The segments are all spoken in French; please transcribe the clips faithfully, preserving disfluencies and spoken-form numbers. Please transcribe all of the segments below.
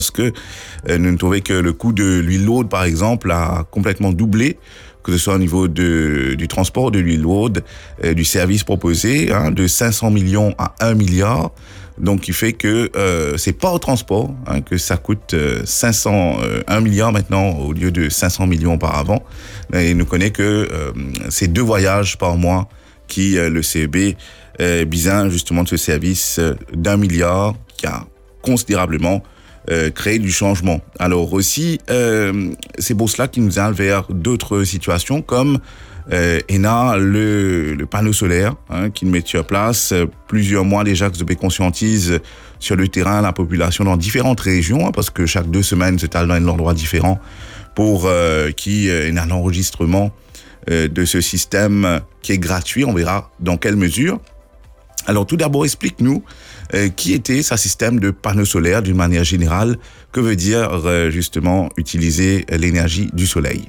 Parce que euh, nous trouvons que le coût de l'huile lourde, par exemple, a complètement doublé, que ce soit au niveau de, du transport de l'huile lourde, euh, du service proposé, hein, de cinq cents millions à un milliard. Donc, il fait que euh, c'est pas au transport hein, que ça coûte euh, cinq cents, euh, un milliard maintenant au lieu de cinq cents millions auparavant. Et nous connaît que euh, c'est deux voyages par mois qui euh, le C E B euh, besoin justement de ce service euh, d'un milliard qui a considérablement euh, créé du changement. Alors aussi, euh, c'est pour cela qu'il nous a vers d'autres situations comme Euh, et là, le, le panneau solaire hein, qui met sur place euh, plusieurs mois déjà que je conscientise sur le terrain la population dans différentes régions hein, parce que chaque deux semaines c'est dans un endroit différent pour euh, qui euh, ait un enregistrement euh, de ce système qui est gratuit. On verra dans quelle mesure. Alors tout d'abord, explique-nous euh, qui était ce système de panneaux solaires d'une manière générale. Que veut dire euh, justement utiliser l'énergie du soleil?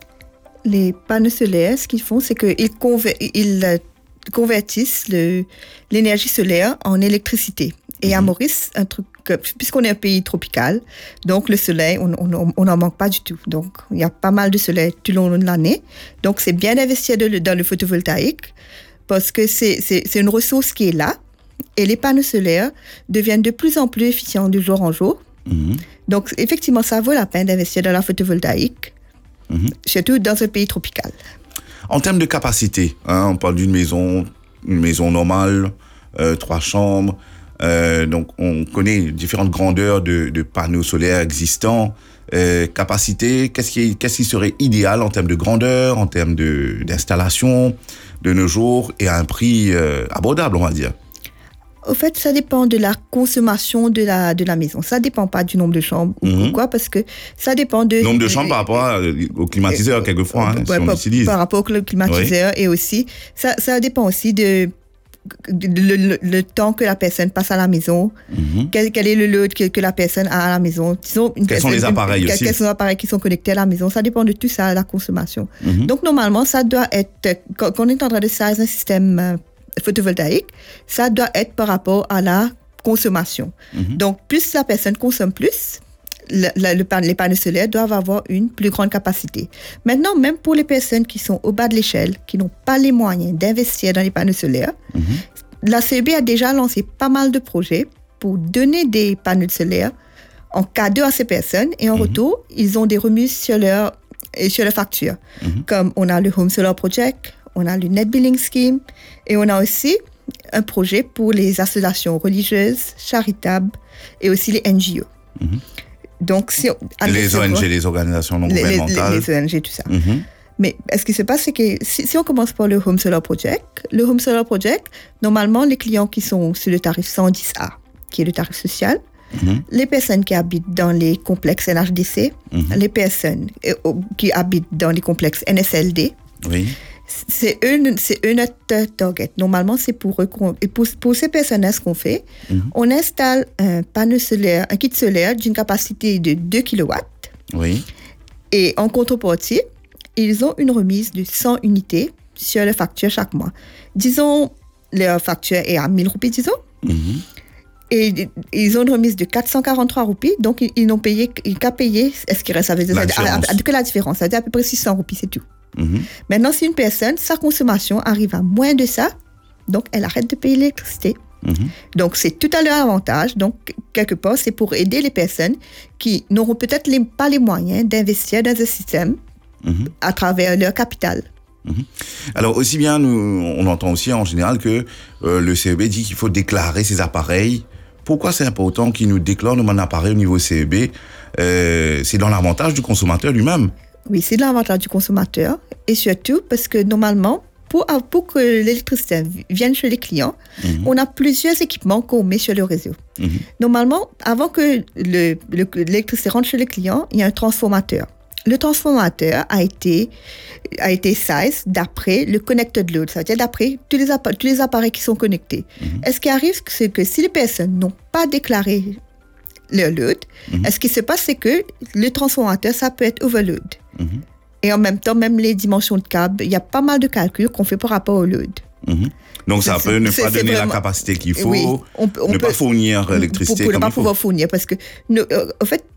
Les panneaux solaires, ce qu'ils font, c'est qu'ils conver- ils, euh, convertissent le, l'énergie solaire en électricité. Et mmh. à Maurice, un truc, puisqu'on est un pays tropical, donc le soleil, on n'en manque pas du tout. Donc, il y a pas mal de soleil tout le long de l'année. Donc, c'est bien d'investir de, dans le photovoltaïque parce que c'est, c'est, c'est une ressource qui est là. Et les panneaux solaires deviennent de plus en plus efficients de jour en jour. Mmh. Donc, effectivement, ça vaut la peine d'investir dans la photovoltaïque. Mmh. Surtout dans un pays tropical. En termes de capacité, hein, on parle d'une maison, une maison normale, euh, trois chambres. Euh, donc, on connaît différentes grandeurs de, de panneaux solaires existants. Euh, capacité, qu'est-ce qui, qu'est-ce qui serait idéal en termes de grandeur, en termes de, d'installation de nos jours et à un prix euh, abordable, on va dire? Au fait, ça dépend de la consommation de la, de la maison. Ça ne dépend pas du nombre de chambres mmh. ou quoi, parce que ça dépend de... Nombre de chambres par rapport à, au climatiseur, euh, quelquefois, hein, ouais, si on par, utilise. Par rapport au climatiseur, oui. Et aussi, ça, ça dépend aussi de, de, de le, le, le temps que la personne passe à la maison, mmh. quel, quel est le load que, que la personne a à la maison. Disons, quels personne, sont les appareils une, aussi Quels sont les appareils qui sont connectés à la maison. Ça dépend de tout ça, la consommation. Mmh. Donc, normalement, ça doit être... Quand on est en train de faire un système... photovoltaïque, ça doit être par rapport à la consommation. Mm-hmm. Donc, plus la personne consomme plus, le, le, le, les panneaux solaires doivent avoir une plus grande capacité. Maintenant, même pour les personnes qui sont au bas de l'échelle, qui n'ont pas les moyens d'investir dans les panneaux solaires, mm-hmm. la C E B a déjà lancé pas mal de projets pour donner des panneaux solaires en cadeau à ces personnes et en mm-hmm. retour, ils ont des remises sur leur, sur leur facture. Mm-hmm. Comme on a le Home Solar Project, on a le Net Billing Scheme et on a aussi un projet pour les associations religieuses, charitables et aussi les N G O. Mm-hmm. Donc, si on, les O N G, les organisations non les, gouvernementales. Les, les O N G, tout ça. Mm-hmm. Mais ce qui se passe, c'est que si, si on commence par le Home Solar Project, le Home Solar Project, normalement, les clients qui sont sur le tarif cent dix A, qui est le tarif social, mm-hmm. les personnes qui habitent dans les complexes N H D C, mm-hmm. les personnes qui habitent dans les complexes N S L D, oui. C'est eux, c'est eux notre target. Normalement, c'est pour eux. Et pour, pour ces personnes-là, ce qu'on fait, mm-hmm. on installe un panneau solaire, un kit solaire d'une capacité de deux kilowatts. Oui. Et en contrepartie, ils ont une remise de cent unités sur leur facture chaque mois. Disons, leur facture est à mille roupies, disons. Mm-hmm. Et ils ont une remise de quatre cent quarante-trois roupies, donc ils, ils n'ont payé, ils n'ont qu'à payer, est-ce qu'il reste, ça veut dire, à, à, à, que la différence, ça veut dire à peu près six cents roupies, c'est tout. Mm-hmm. Maintenant, si une personne, sa consommation arrive à moins de ça, donc elle arrête de payer l'électricité. Mm-hmm. Donc, c'est tout à leur avantage. Donc, quelque part, c'est pour aider les personnes qui n'auront peut-être les, pas les moyens d'investir dans un système mm-hmm. à travers leur capital. Mm-hmm. Alors, aussi bien, nous, on entend aussi en général que euh, le C E B dit qu'il faut déclarer ses appareils. Pourquoi c'est important qu'il nous déclare nos appareils au niveau C E B? euh, C'est dans l'avantage du consommateur lui-même. Oui, c'est de l'avantage du consommateur et surtout parce que normalement, pour, pour que l'électricité vienne chez les clients, mm-hmm. on a plusieurs équipements qu'on met sur le réseau. Mm-hmm. Normalement, avant que le, le, l'électricité rentre chez les clients, il y a un transformateur. Le transformateur a été, a été size d'après le connected load, c'est-à-dire d'après tous les, appa- tous les appareils qui sont connectés. Mm-hmm. Et ce qui arrive, c'est que si les personnes n'ont pas déclaré leur load, mm-hmm. et ce qui se passe, c'est que le transformateur, ça peut être overload. Mm-hmm. Et en même temps, même les dimensions de câble, il y a pas mal de calculs qu'on fait par rapport au load. Mm-hmm. Donc ça C'est- peut ne c'est- pas c'est donner vraiment- la capacité qu'il faut, Oui, on peut- on ne peut- pas fournir l'électricité pour, pour ne comme pas il faut. pouvoir fournir parce que nous, euh, en fait